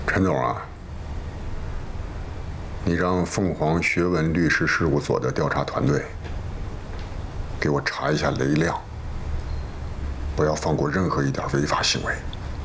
陈总啊，你让凤凰学文律师事务所的调查团队给我查一下雷亮，不要放过任何一点违法行为。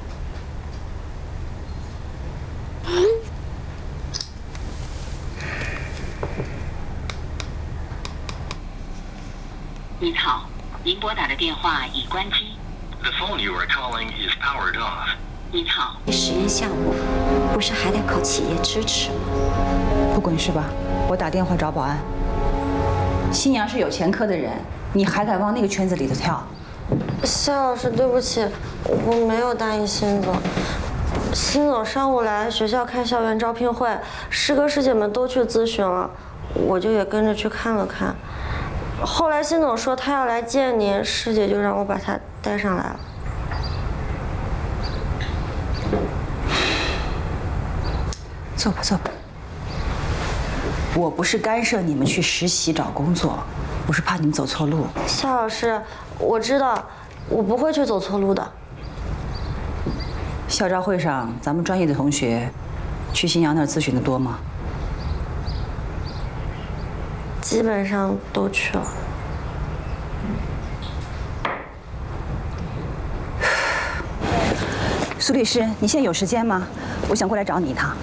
您好，您拨打的电话已关机。 The phone you are calling is powered off. 您好， 实验项目不是还得靠企业支持吗？ 不滚是吧？我打电话找保安。新阳是有前科的人，你还敢往那个圈子里头跳？ 夏老师，对不起，我没有答应辛总。辛总上午来学校开校园招聘会，师哥师姐们都去咨询了，我就也跟着去看了看。后来辛总说他要来见您，师姐就让我把他带上来了。 坐吧，坐吧。我不是干涉你们去实习找工作，我是怕你们走错路。 夏老师，我知道，我不会去走错路的。 校招会上，咱们专业的同学去新阳那儿咨询的多吗？ 基本上都去了。 苏律师，你现在有时间吗？我想过来找你一趟。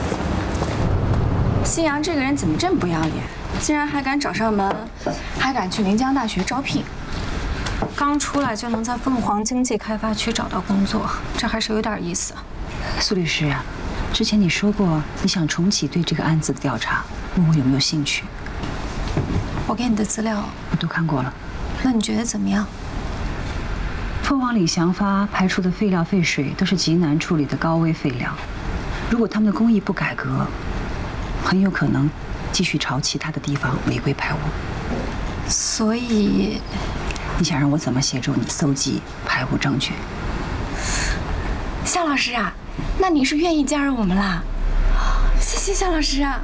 新阳这个人怎么这么不要脸？竟然还敢找上门，还敢去临江大学招聘。刚出来就能在凤凰经济开发区找到工作，这还是有点意思。 苏律师啊，之前你说过你想重启对这个案子的调查，问我有没有兴趣。 我给你的资料我都看过了。 那你觉得怎么样？ 凤凰李祥发排出的废料废水都是极难处理的高危废料，如果他们的工艺不改革，很有可能继续朝其他的地方违规排污。 所以， 你想让我怎么协助你搜集排污证据？ 夏老师啊，那你是愿意加入我们啦？谢谢夏老师啊。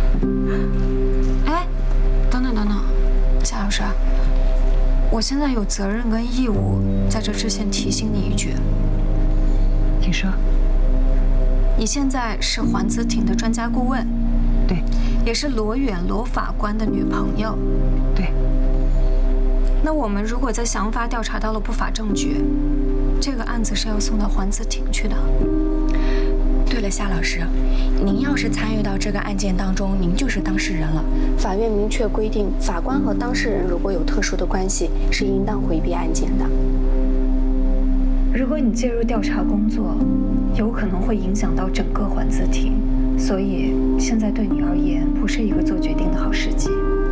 哎，等等，夏老师，我现在有责任跟义务在这之前提醒你一句。 请说。 你现在是环子庭的专家顾问， 对， 也是罗远罗法官的女朋友， 对。 那我们如果在祥发调查到了不法证据，这个案子是要送到环子庭去的。对了，夏老师，您要是参与到这个案件当中，您就是当事人了。法院明确规定，法官和当事人如果有特殊的关系，是应当回避案件的。 如果你介入调查工作，有可能会影响到整个环子庭，所以现在对你而言不是一个做决定的好时机。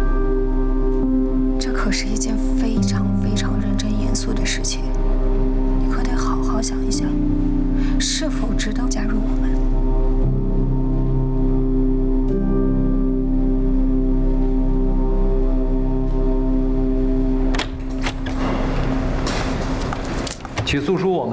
这可是一件非常非常认真严肃的事情，你可得好好想一想，是否值得加入我们。 起诉书我们。